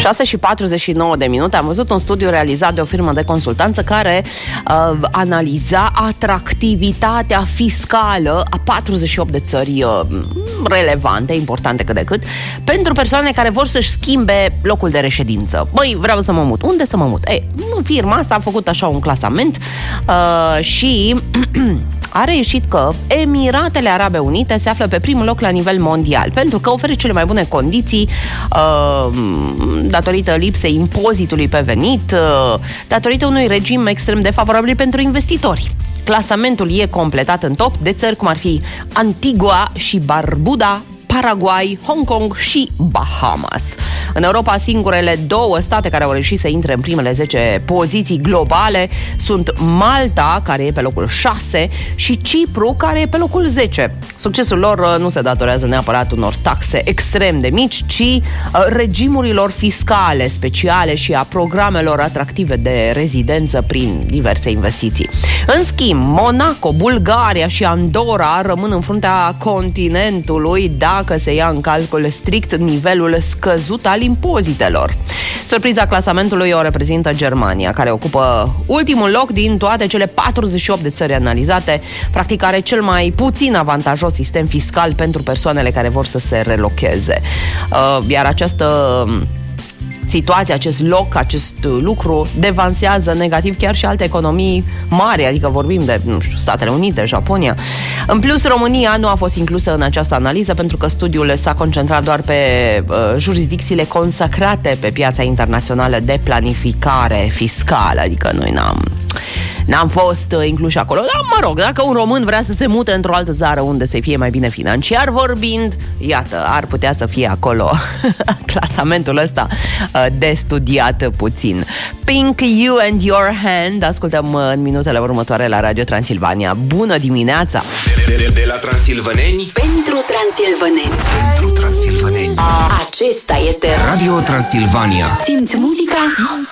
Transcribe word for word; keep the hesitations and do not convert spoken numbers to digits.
șase și patruzeci și nouă de minute. Am văzut un studiu realizat de o firmă de consultanță care uh, analiza atractivitatea fiscală a patruzeci și opt de țări uh, relevante, importante cât de cât, pentru persoane care vor să-și schimbe locul de reședință. Băi, vreau să mă mut. Unde să mă mut? Ei, firma asta a făcut așa un clasament uh, și a reieșit că Emiratele Arabe Unite se află pe primul loc la nivel mondial, pentru că oferă cele mai bune condiții uh, datorită lipsei impozitului pe venit, uh, datorită unui regim extrem de favorabil pentru investitori. Clasamentul e completat în top de țări cum ar fi Antigua și Barbuda, Paraguay, Hong Kong și Bahamas. În Europa, singurele două state care au reușit să intre în primele zece poziții globale sunt Malta, care e pe locul șase, și Cipru, care e pe locul zece. Succesul lor nu se datorează neapărat unor taxe extrem de mici, ci regimurilor fiscale speciale și a programelor atractive de rezidență prin diverse investiții. În schimb, Monaco, Bulgaria și Andorra rămân în fruntea continentului dacă se ia în calcul strict nivelul scăzut al impozitelor. Surpriza clasamentului o reprezintă Germania, care ocupă ultimul loc din toate cele patruzeci și opt de țări analizate, practic are cel mai puțin avantajos sistem fiscal pentru persoanele care vor să se relocheze. Iar această situația, acest loc, acest lucru devansează negativ chiar și alte economii mari, adică vorbim de, nu știu, Statele Unite, Japonia. În plus, România nu a fost inclusă în această analiză pentru că studiul s-a concentrat doar pe uh, jurisdicțiile consacrate pe piața internațională de planificare fiscală, adică noi n-am N-am fost incluși acolo, dar mă rog, dacă un român vrea să se mute într-o altă țară unde să fie mai bine financiar vorbind, iată, ar putea să fie acolo clasamentul ăsta de studiat puțin. Pink, You and Your Hand, ascultăm în minutele următoare la Radio Transilvania. Bună dimineața! De, de, de la transilvaneni pentru transilvaneni. Pentru transilvaneni. Acesta este Radio Transilvania. Simți muzica?